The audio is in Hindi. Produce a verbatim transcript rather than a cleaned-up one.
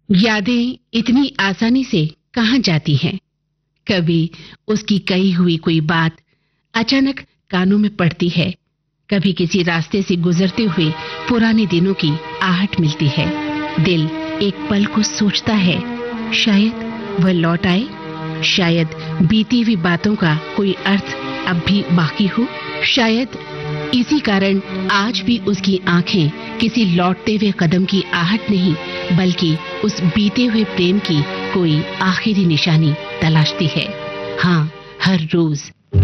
यादें इतनी आसानी से कहाँ जाती हैं। कभी उसकी कही हुई कोई बात अचानक कानों में पड़ती है, कभी किसी रास्ते से गुजरते हुए पुराने दिनों की आहट मिलती है। दिल एक पल को सोचता है, शायद वह लौट आए, शायद बीती हुई बातों का कोई अर्थ अब भी बाकी हो। शायद इसी कारण आज भी उसकी आंखें किसी लौटते हुए कदम की आहट नहीं, बल्कि उस बीते हुए प्रेम की कोई आखिरी निशानी तलाशती है। हाँ, हर रोज